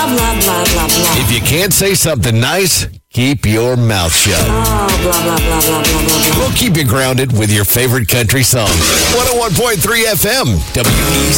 blah, blah, blah, blah. If you can't say something nice, keep your mouth shut. Oh, blah, blah, blah, blah, blah, blah, blah. We'll keep you grounded with your favorite country songs. 101.3 FM, WEC.